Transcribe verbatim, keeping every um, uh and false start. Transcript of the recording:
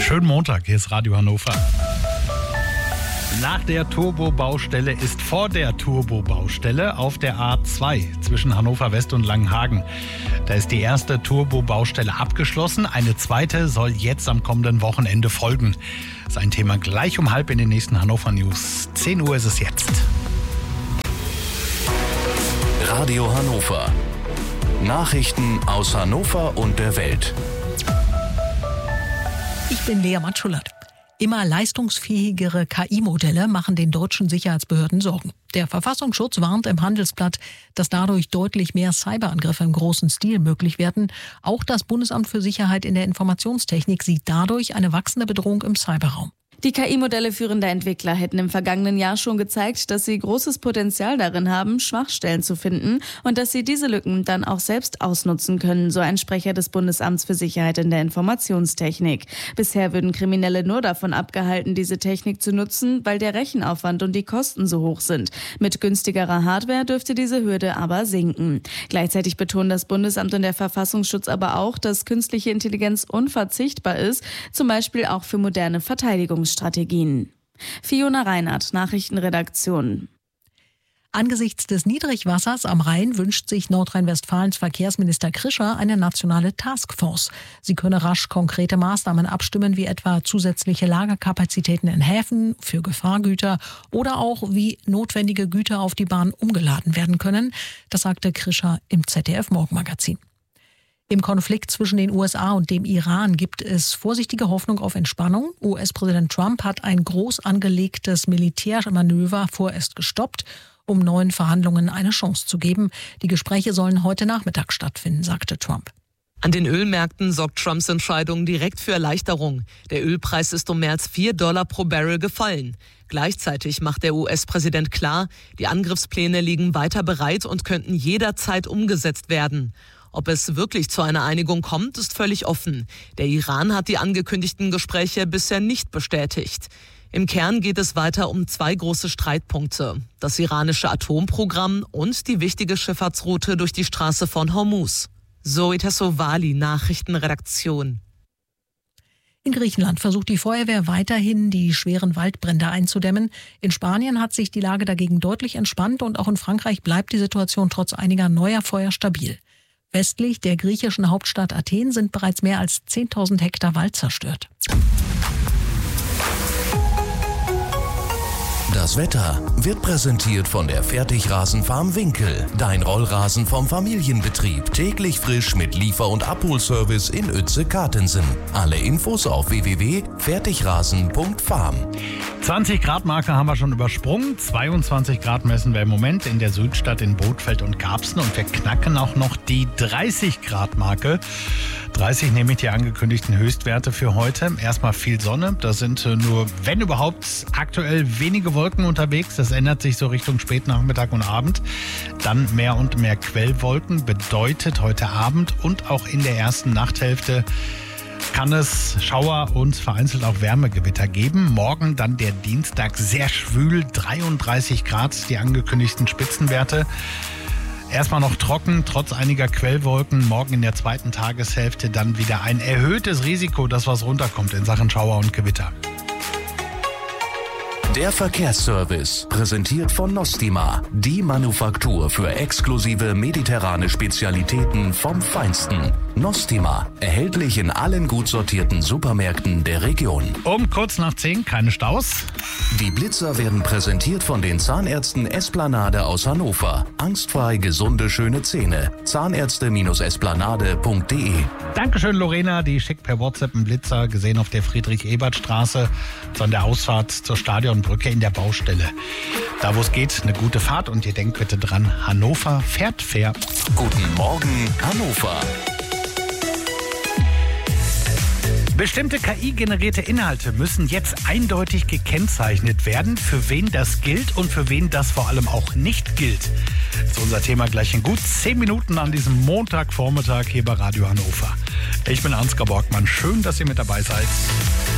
Schönen Montag, hier ist Radio Hannover. Nach der Turbo-Baustelle ist vor der Turbo-Baustelle auf der A zwei zwischen Hannover West und Langenhagen. Da ist die erste Turbo-Baustelle abgeschlossen. Eine zweite soll jetzt am kommenden Wochenende folgen. Das ist ein Thema gleich um halb in den nächsten Hannover News. zehn Uhr ist es jetzt. Radio Hannover. Nachrichten aus Hannover und der Welt. Ich bin Lea Matschulat. Immer leistungsfähigere K I-Modelle machen den deutschen Sicherheitsbehörden Sorgen. Der Verfassungsschutz warnt im Handelsblatt, dass dadurch deutlich mehr Cyberangriffe im großen Stil möglich werden. Auch das Bundesamt für Sicherheit in der Informationstechnik sieht dadurch eine wachsende Bedrohung im Cyberraum. Die K I-Modelle führender Entwickler hätten im vergangenen Jahr schon gezeigt, dass sie großes Potenzial darin haben, Schwachstellen zu finden und dass sie diese Lücken dann auch selbst ausnutzen können, so ein Sprecher des Bundesamts für Sicherheit in der Informationstechnik. Bisher würden Kriminelle nur davon abgehalten, diese Technik zu nutzen, weil der Rechenaufwand und die Kosten so hoch sind. Mit günstigerer Hardware dürfte diese Hürde aber sinken. Gleichzeitig betonen das Bundesamt und der Verfassungsschutz aber auch, dass künstliche Intelligenz unverzichtbar ist, zum Beispiel auch für moderne Verteidigungsstrategien. Strategien. Fiona Reinhardt, Nachrichtenredaktion. Angesichts des Niedrigwassers am Rhein wünscht sich Nordrhein-Westfalens Verkehrsminister Krischer eine nationale Taskforce. Sie könne rasch konkrete Maßnahmen abstimmen, wie etwa zusätzliche Lagerkapazitäten in Häfen für Gefahrgüter oder auch wie notwendige Güter auf die Bahn umgeladen werden können. Das sagte Krischer im Z D F-Morgenmagazin. Im Konflikt zwischen den U S A und dem Iran gibt es vorsichtige Hoffnung auf Entspannung. U S-Präsident Trump hat ein groß angelegtes Militärmanöver vorerst gestoppt, um neuen Verhandlungen eine Chance zu geben. Die Gespräche sollen heute Nachmittag stattfinden, sagte Trump. An den Ölmärkten sorgt Trumps Entscheidung direkt für Erleichterung. Der Ölpreis ist um mehr als vier Dollar pro Barrel gefallen. Gleichzeitig macht der U S-Präsident klar, die Angriffspläne liegen weiter bereit und könnten jederzeit umgesetzt werden. Ob es wirklich zu einer Einigung kommt, ist völlig offen. Der Iran hat die angekündigten Gespräche bisher nicht bestätigt. Im Kern geht es weiter um zwei große Streitpunkte: das iranische Atomprogramm und die wichtige Schifffahrtsroute durch die Straße von Hormuz. Zoe Tassovali, Nachrichtenredaktion. In Griechenland versucht die Feuerwehr weiterhin, die schweren Waldbrände einzudämmen. In Spanien hat sich die Lage dagegen deutlich entspannt und auch in Frankreich bleibt die Situation trotz einiger neuer Feuer stabil. Westlich der griechischen Hauptstadt Athen sind bereits mehr als zehntausend Hektar Wald zerstört. Das Wetter wird präsentiert von der Fertigrasenfarm Winkel. Dein Rollrasen vom Familienbetrieb. Täglich frisch mit Liefer- und Abholservice in Uetze-Kartensen. Alle Infos auf w w w punkt fertigrasen punkt farm. zwanzig Grad Marke haben wir schon übersprungen. zweiundzwanzig Grad messen wir im Moment in der Südstadt in Bothfeld und Garbsen. Und wir knacken auch noch die dreißig Grad Marke. dreißig nämlich die angekündigten Höchstwerte für heute. Erstmal viel Sonne. Da sind nur, wenn überhaupt, aktuell wenige Wolken unterwegs. Das ändert sich so Richtung Spätnachmittag und Abend. Dann mehr und mehr Quellwolken. Bedeutet heute Abend und auch in der ersten Nachthälfte kann es Schauer und vereinzelt auch Wärmegewitter geben. Morgen dann der Dienstag sehr schwül, dreiunddreißig Grad, die angekündigten Spitzenwerte. Erstmal noch trocken, trotz einiger Quellwolken. Morgen in der zweiten Tageshälfte dann wieder ein erhöhtes Risiko, dass was runterkommt in Sachen Schauer und Gewitter. Der Verkehrsservice, präsentiert von Nostima, die Manufaktur für exklusive mediterrane Spezialitäten vom Feinsten. Nostima, erhältlich in allen gut sortierten Supermärkten der Region. Um kurz nach zehn, keine Staus. Die Blitzer werden präsentiert von den Zahnärzten Esplanade aus Hannover. Angstfrei gesunde, schöne Zähne. Zahnärzte Esplanade punkt de. Dankeschön, Lorena. Die schickt per WhatsApp einen Blitzer, gesehen auf der Friedrich-Ebert-Straße, von der Ausfahrt zur Stadionbrücke in der Baustelle. Da, wo es geht, eine gute Fahrt. Und ihr denkt bitte dran, Hannover fährt fair. Guten Morgen, Hannover. Bestimmte K I-generierte Inhalte müssen jetzt eindeutig gekennzeichnet werden, für wen das gilt und für wen das vor allem auch nicht gilt. Das ist unser Thema gleich in gut zehn Minuten an diesem Montagvormittag hier bei Radio Hannover. Ich bin Ansgar Borgmann. Schön, dass ihr mit dabei seid.